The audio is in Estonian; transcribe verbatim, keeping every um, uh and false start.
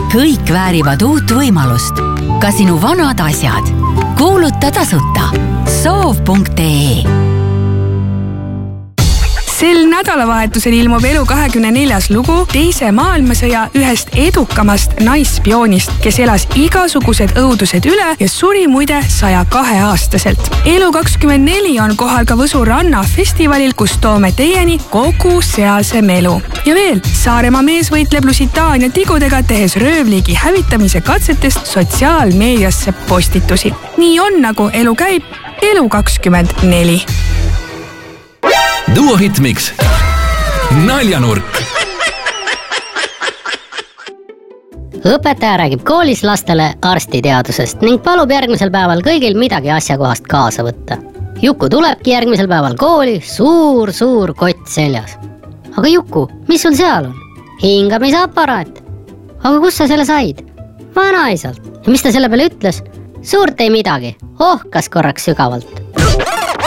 Kõik väärivad uut võimalust. Ka sinu vanad asjad. Kuuluta tasuta. soov punkt ee. Sel nädalavahetusel ilmub Elu kahekümne neljas lugu teise maailmasõja ühest edukamast naisspioonist, kes elas igasugused õudused üle ja suri muide saja kahe aastaselt. Elu kakskümmend neli on kohal ka Võsu ranna festivalil, kus toome teieni kogu sealse melu. Ja veel, Saaremaa mees võitleb Lusitaania tigudega, tehes röövliigi hävitamise katsetest sotsiaalmeediasse postitusi. Nii on, nagu elu käib. Elu kakskümmend neli. Duo Hitmix. Naljanurk. Õpetaja räägib koolis lastele arstiteadusest ning palub järgmisel päeval kõigil midagi asjakohast kaasa võtta. Juku tulebki järgmisel päeval kooli suur-suur kott seljas. Aga Juku, mis sul seal on? Hingamisaparaat. Aga kus sa selle said? Vanaisalt. Ja mis ta selle peale ütles? Suurt ei midagi. Ohkas korraks sügavalt.